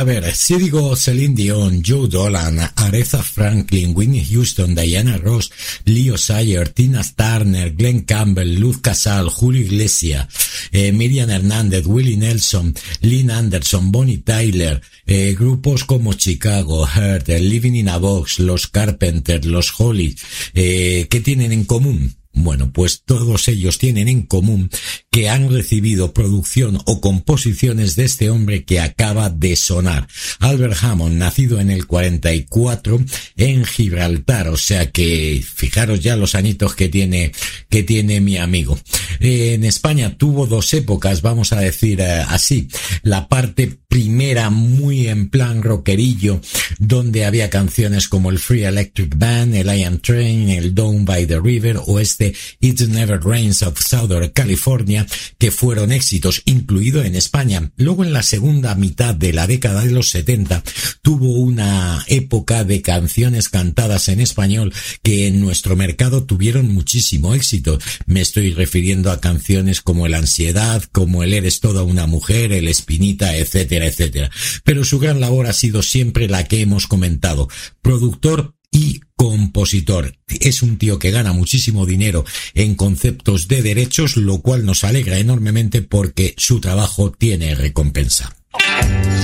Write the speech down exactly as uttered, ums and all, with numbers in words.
A ver, si digo Celine Dion, Joe Dolan, Aretha Franklin, Whitney Houston, Diana Ross, Leo Sayer, Tina Turner, Glenn Campbell, Luz Casal, Julio Iglesias, eh, Miriam Hernández, Willie Nelson, Lynn Anderson, Bonnie Tyler, eh, grupos como Chicago, Hurt, Living in a Box, Los Carpenters, Los Hollies, eh, ¿qué tienen en común? Bueno, pues todos ellos tienen en común que han recibido producción o composiciones de este hombre que acaba de sonar. Albert Hammond, nacido en el cuarenta y cuatro en Gibraltar, o sea que fijaros ya los añitos que tiene, que tiene mi amigo. Eh, en España tuvo dos épocas, vamos a decir eh, así. La parte primera muy en plan rockerillo, donde había canciones como el Free Electric Band, el I Am Train, el Down by the River o este It Never Rains of Southern California, que fueron éxitos, incluido en España. Luego, en la segunda mitad de la década de los setenta, tuvo una época de canciones cantadas en español que en nuestro mercado tuvieron muchísimo éxito. Me estoy refiriendo a canciones como El Ansiedad, como El Eres Toda una Mujer, El Espinita, etcétera, etcétera. Pero su gran labor ha sido siempre la que hemos comentado: productor y compositor. Es un tío que gana muchísimo dinero en conceptos de derechos, lo cual nos alegra enormemente porque su trabajo tiene recompensa.